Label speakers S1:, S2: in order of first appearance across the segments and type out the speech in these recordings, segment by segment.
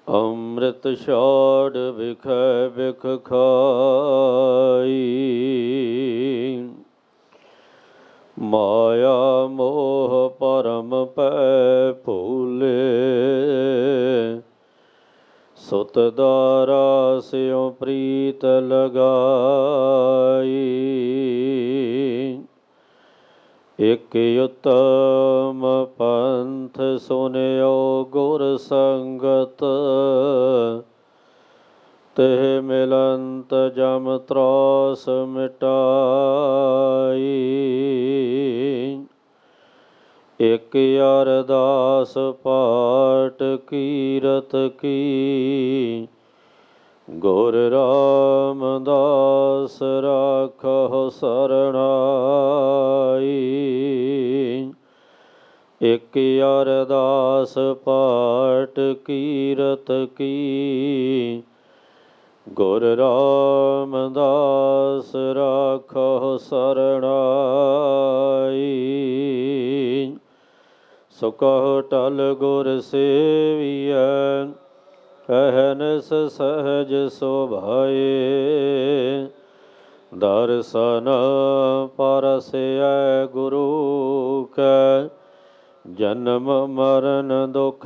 S1: ਅੰਮ੍ਰਿਤ ਛਾੜ ਵਿਖੇ ਬਿਖ ਖਾਈ। ਮਾਇਆ ਮੋਹ ਪਰਮ ਪੈ ਭੂਲੇ। ਸੁਤ ਦਾਰਾ ਸਿਉ ਪ੍ਰੀਤ ਲਗਾਈ। ਇਕ ਉਤਮ ਪੰਥ ਸੁਨਿਓ ਗੁਰ ਸੰਗਤ। ਤਿਹ ਮਿਲੰਤ ਜਮ ਤਰਾਸ ਮਿਟਾਈ। ਇਕ ਅਰਦਾਸ ਪਾਟ ਕੀਰਤ ਕੀ। ਗੁਰ ਰਾਮਦਾਸ ਰਾਖਹੁ ਸਰਣਾਈ। ਇਕ ਅਰਦਾਸ ਪਾਟ ਕੀਰਤ ਕੀ। ਗੁਰ ਰਾਮਦਾਸ ਰਾਖਹੁ ਸਰਣਾਈ। ਸੋ ਕਹੁ ਟਲ ਗੁਰ ਸੇਵੀਐ। ਅਹਨਿਸ ਸਹਜ ਸੁਭਾਏ। ਦਰਸ਼ਨ ਪਰਸੈ ਗੁਰੂ ਕੈ। ਜਨਮ ਮਰਨ ਦੁਖ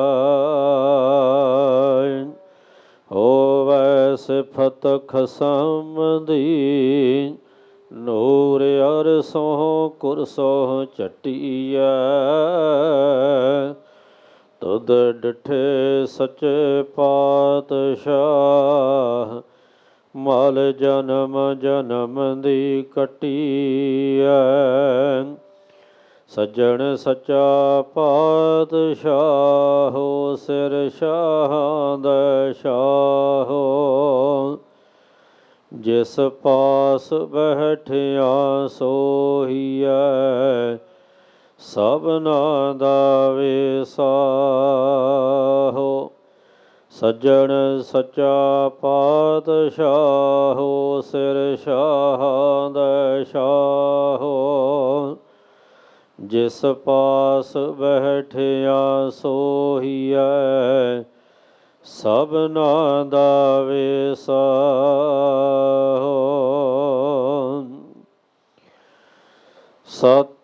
S1: ਜਾਇ। ਹੋਵੈ ਸਿਫਤ ਖਸਮ ਦੀ। ਨੂਰ ਅਰਸੋਂ ਕੁਰਸੋਂ ਝਟੀਐ। ਤੁਧ ਡਿਠੇ ਸੱਚੇ ਪਾਤਸ਼ਾਹ। ਮਲ ਜਨਮ ਜਨਮ ਦੀ ਕੱਟੀਐ। ਸੱਜਣ ਸੱਚਾ ਪਾਤਸ਼ਾਹੋ। ਸਿਰ ਸ਼ਾਹਾਂ ਦਾ ਸ਼ਾਹੋ। ਜਿਸ ਪਾਸ ਬੈਠਿਆ ਸੋਹੀਐ। ਸਭਨਾ ਦਾ ਵਿਸਾਹੋ। ਸੱਜਣ ਸੱਚਾ ਪਾਤਸ਼ਾਹੋ। ਸਿਰ ਸ਼ਾਹਾਂ ਦਾ ਸ਼ਾਹੋ। ਜਿਸ ਪਾਸ ਬੈਠਿਆ ਸੋਹੀਐ। ਸਭਨਾ ਦਾ ਵਿਸਾਹੋ। ਸਤਿ